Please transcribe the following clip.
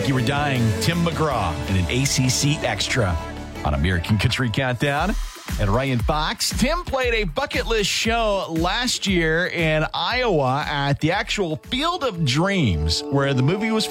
like you were dying. Tim McGraw in an ACC Extra on American Country Countdown. And Ryan Fox. Tim played a bucket list show last year in Iowa at the actual Field of Dreams, where the movie was